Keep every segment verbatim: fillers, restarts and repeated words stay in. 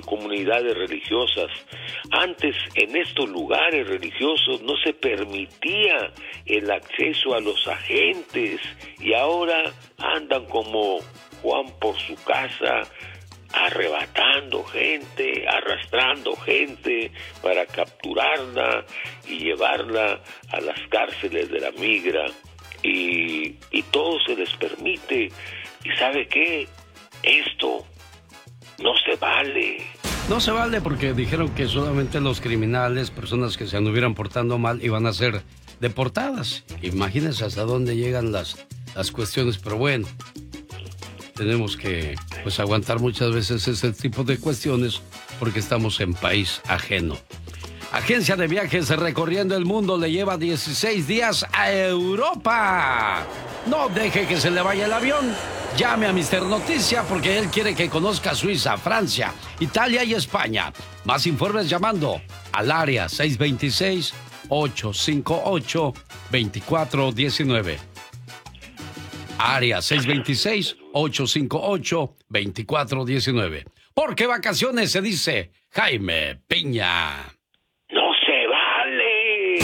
comunidades religiosas. Antes, en estos lugares religiosos no se permitía el acceso a los agentes, y ahora andan como Juan por su casa, arrebatando gente, arrastrando gente para capturarla y llevarla a las cárceles de la migra, y, y todo se les permite. ¿Y sabe qué? Esto no se vale. No se vale porque dijeron que solamente los criminales, personas que se anduvieran portando mal, iban a ser deportadas. Imagínense hasta dónde llegan las, las cuestiones, pero bueno, tenemos que pues aguantar muchas veces ese tipo de cuestiones porque estamos en país ajeno. Agencia de viajes recorriendo el mundo le lleva dieciséis días a Europa. No deje que se le vaya el avión. Llame a mister Noticia porque él quiere que conozca Suiza, Francia, Italia y España. Más informes llamando al área seis dos seis, ocho cinco ocho, dos cuatro uno nueve. Área seis dos seis, ocho cinco ocho, dos cuatro uno nueve. Porque vacaciones se dice Jaime Piña. ¡No se vale!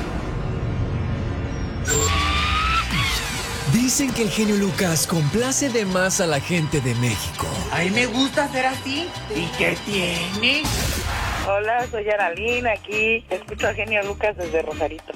Dicen que el genio Lucas complace de más a la gente de México. A mí me gusta ser así. ¿Y qué tiene? Hola, soy Aralín, aquí escucho a Genio Lucas desde Rosarito.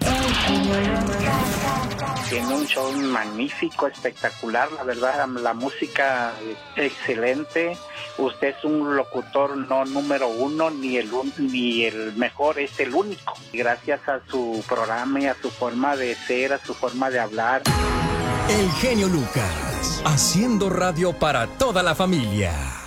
Tiene un show magnífico, espectacular, la verdad, la música excelente. Usted es un locutor no número uno, ni el, ni el mejor, es el único. Gracias a su programa y a su forma de ser, a su forma de hablar. El genio Lucas, haciendo radio para toda la familia.